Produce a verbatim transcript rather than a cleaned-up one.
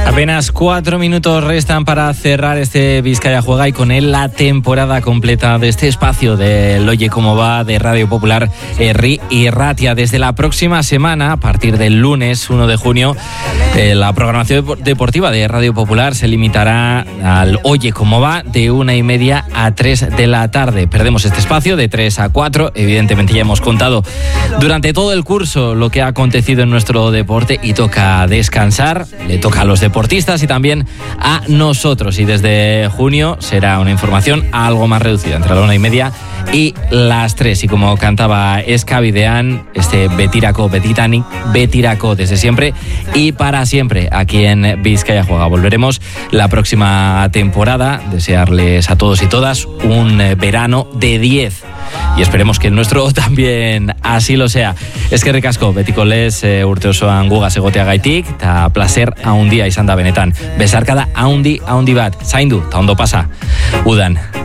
Apenas cuatro minutos restan para cerrar este Vizcaya Juega y con él la temporada completa de este espacio del Oye Cómo Va de Radio Popular Herri y Ratia. Desde la próxima semana, a partir del lunes uno de junio, eh, la programación deportiva de Radio Popular se limitará al Oye Cómo Va de una y media a tres de la tarde. Perdemos este espacio de tres a cuatro. Evidentemente ya hemos contado durante todo el curso lo que ha acontecido en nuestro deporte y toca descansar. Le toca a los deportistas y también a nosotros, y desde junio será una información algo más reducida, entre la una y media y las tres, y como cantaba Escabidean, este Betirako, Betitanic, Betirako desde siempre y para siempre aquí en Vizcaya Juega. Volveremos la próxima temporada. Desearles a todos y todas un verano de diez. Y esperemos que el nuestro también así lo sea. Es que ricasco, betikolez e, urte osoan gugaz egoteagaitik, eta placer haundia izan da benetan. Besarkada haundi haundi bat, zaindu, eta ondo pasa. Udan.